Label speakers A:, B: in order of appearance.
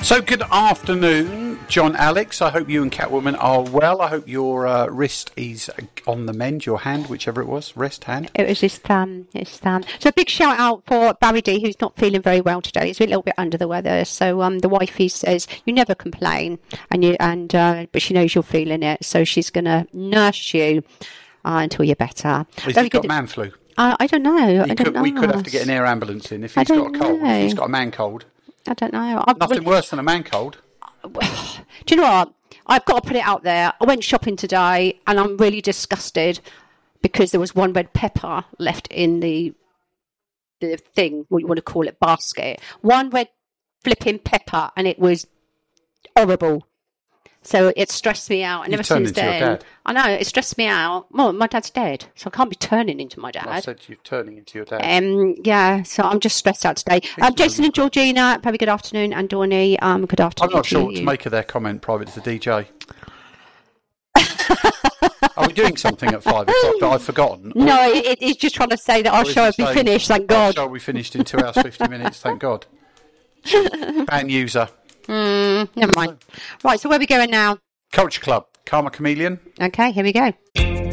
A: So good afternoon, John, Alex. I hope you and Catwoman are well. I hope your wrist is on the mend, your hand, whichever it was, wrist, hand.
B: It was his thumb. So a big shout out for Barry D, who's not feeling very well today. He's a little bit under the weather. So the wifey says you never complain, but she knows you're feeling it, so she's going to nurse you until you're better.
A: Has he got man flu?
B: I don't know.
A: We could have to get an air ambulance in if he's got a cold. If he's got a man cold.
B: I don't know.
A: Nothing worse than a man cold.
B: Do you know what? I've got to put it out there. I went shopping today and I'm really disgusted because there was one red pepper left in the thing, what you want to call it, basket. One red flipping pepper, and it was horrible. So it stressed me out. And ever since then, I know, it stressed me out. Well, my dad's dead, so I can't be turning into my dad.
A: I said you're turning into your dad.
B: Yeah, so I'm just stressed out today. Jason and Georgina, very good afternoon, and Dawney, good afternoon.
A: I'm not sure what to make of their comment private to the DJ. Are we doing something at 5 o'clock that I've forgotten?
B: No, it's just trying to say that our show will be finished, thank God.
A: Our show will be finished in 2 hours, 50 minutes, thank God. Ban user.
B: Never mind. Right, so where are we going now?
A: Culture Club, Karma Chameleon.
B: Okay, here we go.